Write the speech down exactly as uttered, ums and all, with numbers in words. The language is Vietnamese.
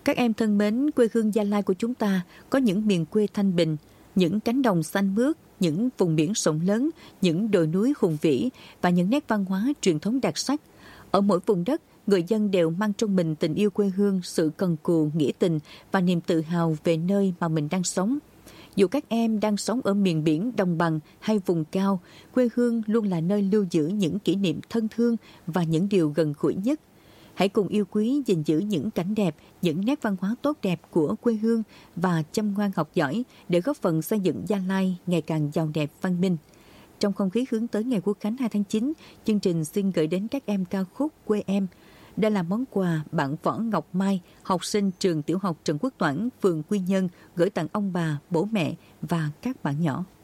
Các em thân mến, quê hương Gia Lai của chúng ta có những miền quê thanh bình, những cánh đồng xanh mướt, những vùng biển rộng lớn, những đồi núi hùng vĩ và những nét văn hóa truyền thống đặc sắc. Ở mỗi vùng đất, người dân đều mang trong mình tình yêu quê hương, sự cần cù, nghĩa tình và niềm tự hào về nơi mà mình đang sống. Dù các em đang sống ở miền biển đồng bằng hay vùng cao, quê hương luôn là nơi lưu giữ những kỷ niệm thân thương và những điều gần gũi nhất. Hãy cùng yêu quý, gìn giữ những cảnh đẹp, những nét văn hóa tốt đẹp của quê hương và chăm ngoan học giỏi để góp phần xây dựng Gia Lai ngày càng giàu đẹp văn minh. Trong không khí hướng tới ngày Quốc khánh hai tháng chín, chương trình xin gửi đến các em ca khúc Quê Em. Đây là món quà bạn Võ Ngọc Mai, học sinh trường tiểu học Trần Quốc Toản, phường Quy Nhơn, gửi tặng ông bà, bố mẹ và các bạn nhỏ.